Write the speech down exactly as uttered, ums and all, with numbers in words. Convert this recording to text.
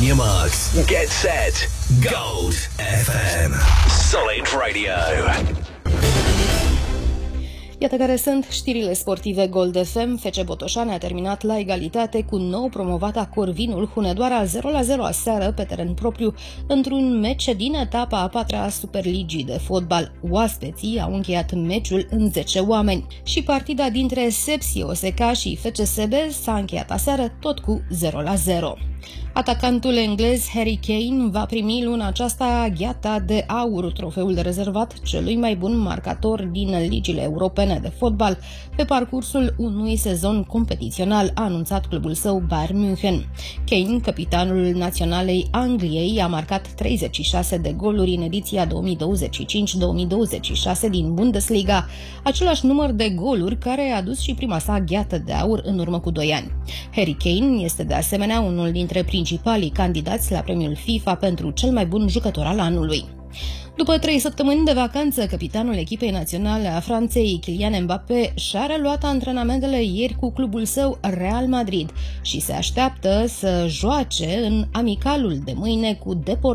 your marks. Get set. Gold F M. Solid Radio. Iată care sunt știrile sportive Gold F M. F C Botoșani a terminat la egalitate cu nou promovata Corvinul Hunedoara zero la zero aseară pe teren propriu într-un meci din etapa a patra a Superligii de fotbal. Oaspeții au încheiat meciul în zece oameni și partida dintre Sepsi Oseca și F C S B s-a încheiat aseară tot cu zero la zero. Atacantul englez Harry Kane va primi luna aceasta gheata de aur, trofeul rezervat celui mai bun marcator din ligile europene de fotbal pe parcursul unui sezon competițional, a anunțat clubul său Bayern München. Kane, capitanul naționalei Angliei, a marcat treizeci și șase de goluri în ediția două mii douăzeci și cinci două mii douăzeci și șase din Bundesliga, același număr de goluri care a dus și prima sa gheată de aur în urmă cu doi ani. Harry Kane este de asemenea unul dintre principalii candidați la premiul FIFA pentru cel mai bun jucător al anului. După trei săptămâni de vacanță, capitanul echipei naționale a Franței, Kylian Mbappé, și-a reluat antrenamentele ieri cu clubul său Real Madrid și se așteaptă să joace în amicalul de mâine cu Deportivo